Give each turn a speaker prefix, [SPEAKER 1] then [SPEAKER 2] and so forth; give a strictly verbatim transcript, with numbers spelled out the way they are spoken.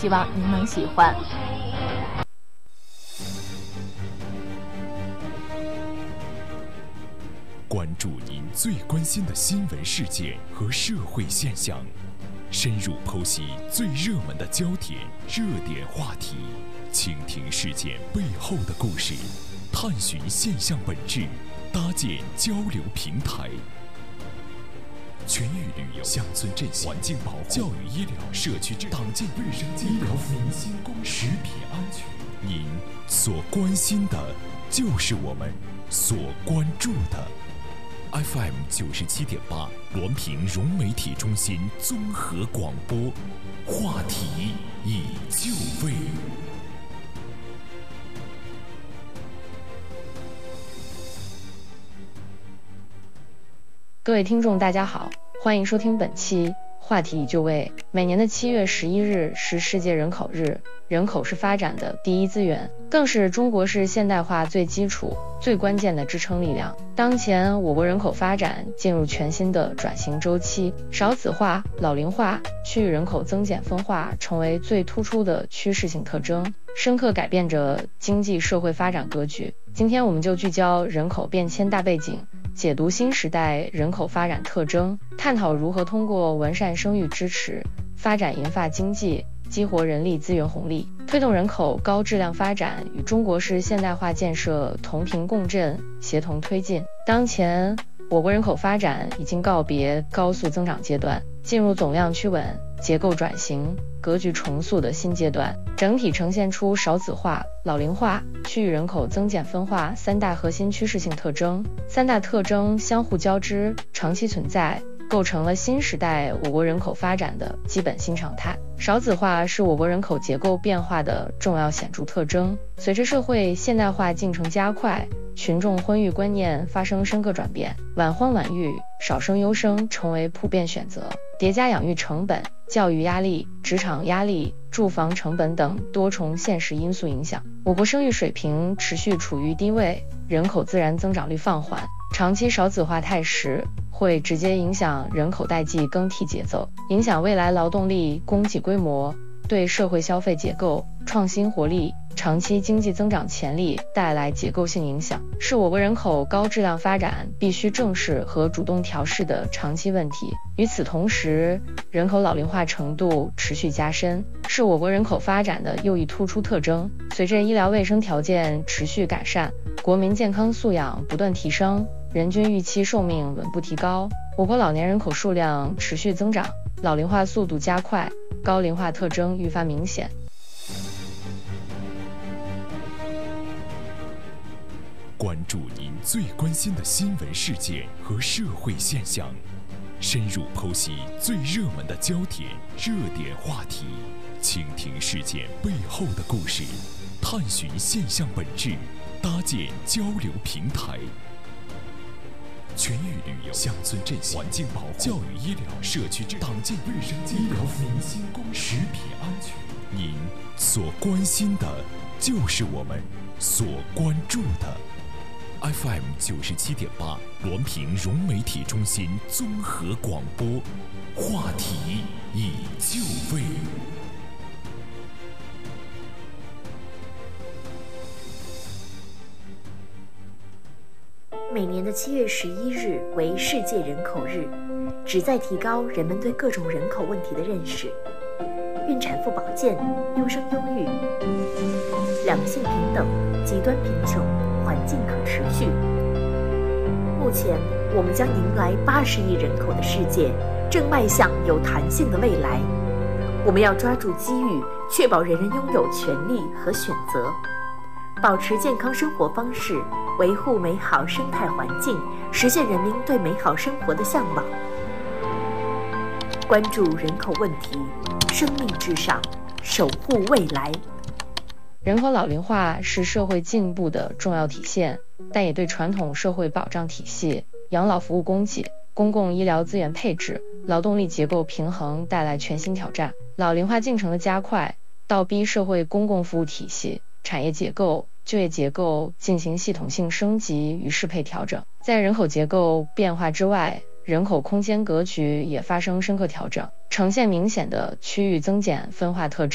[SPEAKER 1] 希望您能喜欢。
[SPEAKER 2] 关注您最关心的新闻事件和社会现象，深入剖析最热门的焦点、热点话题，倾听事件背后的故事，探寻现象本质，搭建交流平台。全域旅游、乡村振兴、环境保护、教育医疗、社区治党建卫生健康、民心公食品安全，您所关心的，就是我们所关注的。F M 九十七点八，滦平融媒体中心综合广播，话题已就位。
[SPEAKER 3] 各位听众大家好，欢迎收听本期话题已就位。每年的七月十一日是世界人口日，人口是发展的第一资源，更是中国式现代化最基础、最关键的支撑力量。当前我国人口发展进入全新的转型周期，少子化、老龄化、区域人口增减分化成为最突出的趋势性特征，深刻改变着经济社会发展格局。今天我们就聚焦人口变迁大背景，解读新时代人口发展特征，探讨如何通过完善生育支持、发展银发经济，激活人力资源红利，推动人口高质量发展与中国式现代化建设同频共振、协同推进。当前，我国人口发展已经告别高速增长阶段，进入总量趋稳、结构转型、格局重塑的新阶段，整体呈现出少子化、老龄化、区域人口增减分化三大核心趋势性特征。三大特征相互交织，长期存在，构成了新时代我国人口发展的基本新常态。少子化是我国人口结构变化的重要显著特征。随着社会现代化进程加快，群众婚育观念发生深刻转变，晚婚晚育、少生优生成为普遍选择。叠加养育成本、教育压力、职场压力、住房成本等多重现实因素影响，我国生育水平持续处于低位，人口自然增长率放缓。长期少子化态势会直接影响人口代际更替节奏，影响未来劳动力供给规模，对社会消费结构、创新活力、长期经济增长潜力带来结构性影响，是我国人口高质量发展必须正视和主动调试的长期问题。与此同时，人口老龄化程度持续加深，是我国人口发展的又一突出特征。随着医疗卫生条件持续改善，国民健康素养不断提升，人均预期寿命稳步提高，我国老年人口数量持续增长，老龄化速度加快，高龄化特征愈发明显。
[SPEAKER 2] 关注您最关心的新闻事件和社会现象，深入剖析最热门的焦点、热点话题，倾听事件背后的故事，探寻现象本质，搭建交流平台。全域旅游、乡村振兴、环境保护、教育医疗、社区治党建卫生健康、民心公食品安全，您所关心的，就是我们所关注的。F M 九十七点八，滦平融媒体中心综合广播，话题已就位。
[SPEAKER 4] 每年的七月十一日为世界人口日，旨在提高人们对各种人口问题的认识，孕产妇保健、优生优育、两性平等、极端贫穷、环境可持续。目前，我们将迎来八十亿人口的世界，正迈向有弹性的未来。我们要抓住机遇，确保人人拥有权利和选择，保持健康生活方式，维护美好生态环境，实现人民对美好生活的向往。关注人口问题，生命至上，守护未来。
[SPEAKER 3] 人口老龄化是社会进步的重要体现，但也对传统社会保障体系、养老服务供给、公共医疗资源配置、劳动力结构平衡带来全新挑战。老龄化进程的加快，倒逼社会公共服务体系、产业结构、就业结构进行系统性升级与适配调整。在人口结构变化之外，人口空间格局也发生深刻调整，呈现明显的区域增减分化特征。